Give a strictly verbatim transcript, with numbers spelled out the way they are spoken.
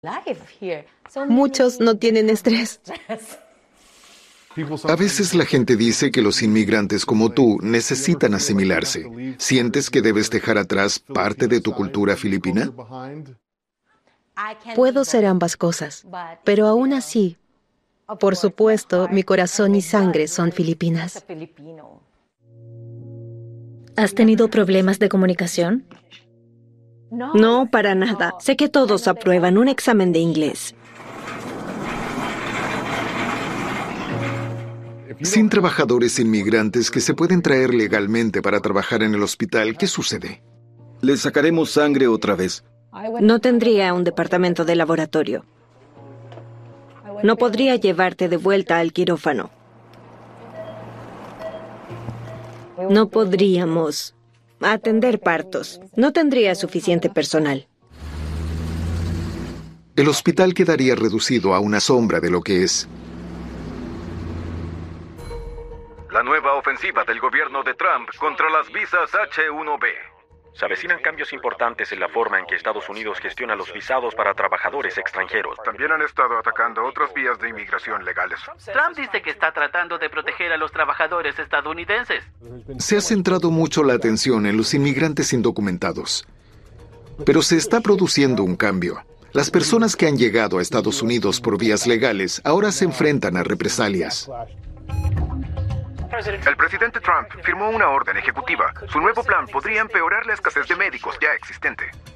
Muchos no tienen estrés. A veces la gente dice que los inmigrantes como tú necesitan asimilarse. ¿Sientes que debes dejar atrás parte de tu cultura filipina? Puedo ser ambas cosas, pero aún así, por supuesto, mi corazón y sangre son filipinas. ¿Has tenido problemas de comunicación? No, para nada. Sé que todos aprueban un examen de inglés. Sin trabajadores inmigrantes que se pueden traer legalmente para trabajar en el hospital, ¿qué sucede? Les sacaremos sangre otra vez. No tendría un departamento de laboratorio. No podría llevarte de vuelta al quirófano. No podríamos atender partos. No tendría suficiente personal. El hospital quedaría reducido a una sombra de lo que es. La nueva ofensiva del gobierno de Trump contra las visas H uno B. Se avecinan cambios importantes en la forma en que Estados Unidos gestiona los visados para trabajadores extranjeros. También han estado atacando otras vías de inmigración legales. Trump dice que está tratando de proteger a los trabajadores estadounidenses. Se ha centrado mucho la atención en los inmigrantes indocumentados. Pero se está produciendo un cambio. Las personas que han llegado a Estados Unidos por vías legales ahora se enfrentan a represalias. El presidente Trump firmó una orden ejecutiva. Su nuevo plan podría empeorar la escasez de médicos ya existente.